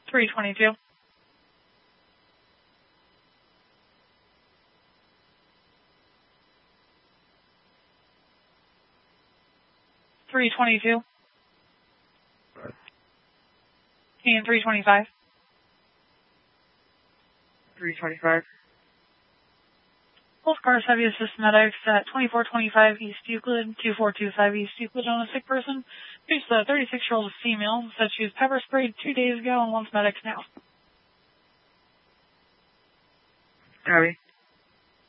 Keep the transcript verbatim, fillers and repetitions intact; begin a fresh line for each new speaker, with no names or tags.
three twenty-two. three twenty-two. And three twenty-five.
three twenty-five.
Both cars have you assist medics at twenty-four twenty-five East Euclid, two four two five East Euclid on a sick person. Who's a thirty-six-year-old female said she was pepper sprayed two days ago and wants medics now.
Copy.